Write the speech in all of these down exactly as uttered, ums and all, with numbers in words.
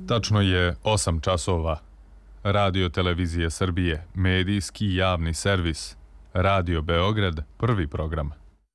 Tačno je osam časova. Radio Televizije Srbije, medijski javni servis. Radio Beograd, prvi program.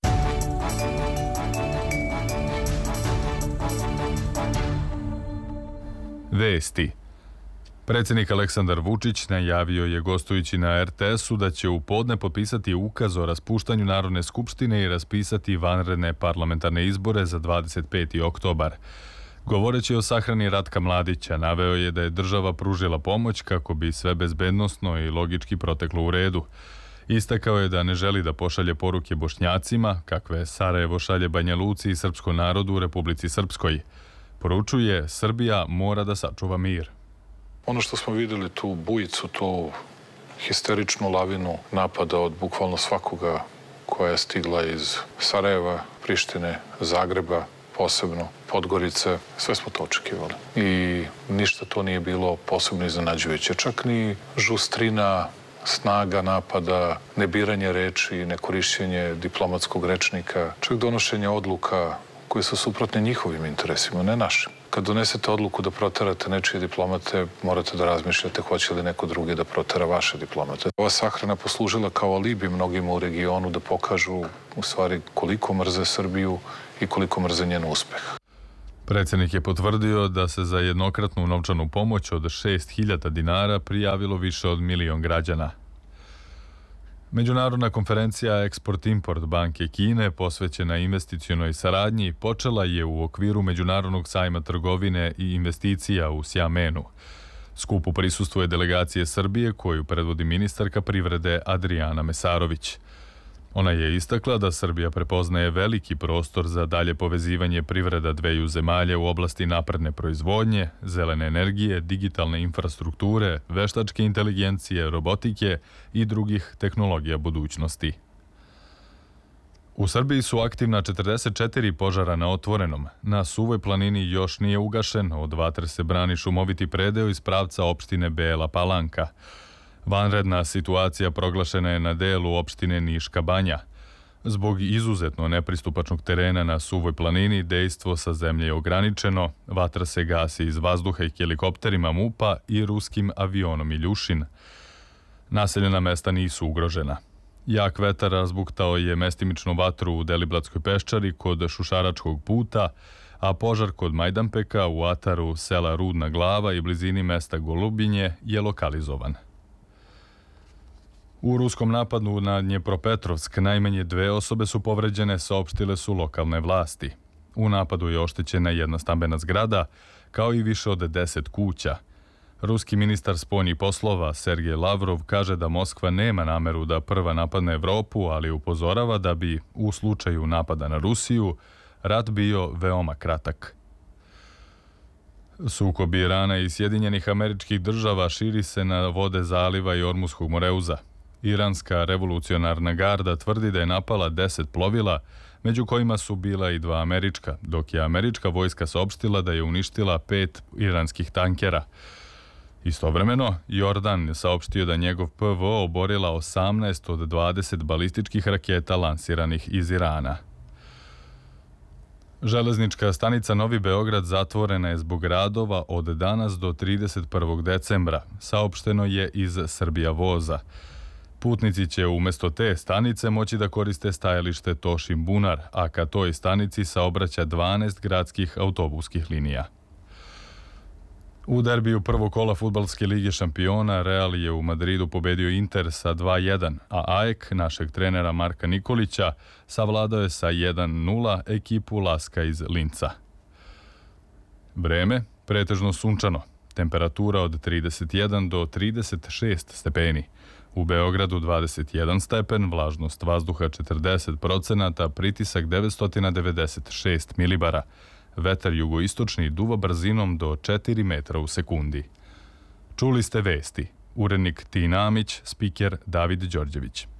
Vesti. Predsjednik Aleksandar Vučić najavio je gostujući na er te esu da će u podne potpisati ukaz o raspuštanju Narodne skupštine i raspisati vanredne parlamentarne izbore za dvadeset peti oktobar. Govoreći o sahrani Ratka Mladića, naveo je da je država pružila pomoć kako bi sve bezbednosno i logički proteklo u redu. Istakao je da ne želi da pošalje poruke Bošnjacima, kakve Sarajevo šalje Banja Luci i srpskom narodu u Republici Srpskoj. Poručuje, Srbija mora da sačuva mir. Ono što smo vidjeli, tu bujicu, tu histeričnu lavinu napada od bukvalno svakoga koja je stigla iz Sarajeva, Prištine, Zagreba, posebno Podgorice, sve smo to očekivali. I ništa to nije bilo posebno iznenađujuće. Čak ni žustrina, snaga napada, nebiranje reči, nekorišćenje diplomatskog rečnika, čak donošenje odluka koje su suprotne njihovim interesima, ne našim. Kad donesete odluku da proterate nečije diplomate, morate da razmišljate hoće li neko drugi da protera vaše diplomate. Ova sahrana poslužila kao alibi mnogima u regionu da pokažu u stvari koliko mrze Srbiju i koliko mrze njen uspeh. Predsjednik je potvrdio da se za jednokratnu novčanu pomoć od šest hiljada dinara prijavilo više od milion građana. Međunarodna konferencija Eksport-Import Banke Kine posvećena investicionoj saradnji počela je u okviru Međunarodnog sajma trgovine i investicija u Sjamenu. Skupu prisustvuje delegacije Srbije koju predvodi ministarka privrede Adrijana Mesarović. Ona je istakla da Srbija prepoznaje veliki prostor za dalje povezivanje privreda dveju zemalja u oblasti napredne proizvodnje, zelene energije, digitalne infrastrukture, veštačke inteligencije, robotike i drugih tehnologija budućnosti. U Srbiji su aktivna četrdeset četiri požara na otvorenom. Na Suvoj planini još nije ugašen, od vatre se brani šumoviti predeo iz pravca opštine Bela Palanka. Vanredna situacija proglašena je na delu opštine Niška Banja. Zbog izuzetno nepristupačnog terena na Suvoj planini, dejstvo sa zemlje je ograničeno, vatra se gasi iz vazduha i helikopterima MUP-a i ruskim avionom Iljušin. Naseljena mesta nisu ugrožena. Jak vetar razbuktao je mestimičnu vatru u Deliblatskoj peščari kod Šušaračkog puta, a požar kod Majdanpeka u ataru sela Rudna Glava i blizini mesta Golubinje je lokalizovan. U ruskom napadu na Dnjepropetrovsk najmanje dve osobe su povređene, saopštile su lokalne vlasti. U napadu je oštećena jedna stambena zgrada, kao i više od deset kuća. Ruski ministar spoljnih poslova Sergej Lavrov kaže da Moskva nema nameru da prva napadne Evropu, ali upozorava da bi, u slučaju napada na Rusiju, rat bio veoma kratak. Sukob Irana i Sjedinjenih Američkih Država širi se na vode zaliva i Ormuskog moreuza. Iranska revolucionarna garda tvrdi da je napala deset plovila, među kojima su bila i dva američka, dok je američka vojska saopštila da je uništila pet iranskih tankera. Istovremeno, Jordan je saopštio da njegov P V O oborila osamnaest od dvadeset balističkih raketa lansiranih iz Irana. Železnička stanica Novi Beograd zatvorena je zbog radova od danas do trideset prvog decembra, saopšteno je iz Srbija voza. Putnici će umjesto te stanice moći da koriste stajalište Tošin Bunar, a ka toj stanici saobraća dvanaest gradskih autobuskih linija. U derbiju prvog kola fudbalske lige šampiona Real je u Madridu pobedio Inter sa dva jedan, a A E K našeg trenera Marka Nikolića savladao je sa jedan nula ekipu Laska iz Linca. Vreme pretežno sunčano, temperatura od trideset jedan do trideset šest stepeni. U Beogradu dvadeset jedan stepen, vlažnost vazduha četrdeset procenata, pritisak devetsto devedeset šest milibara. Vetar jugoistočni duva brzinom do četiri metra u sekundi. Čuli ste vesti. Urednik Tina Amić, spiker David Đorđević.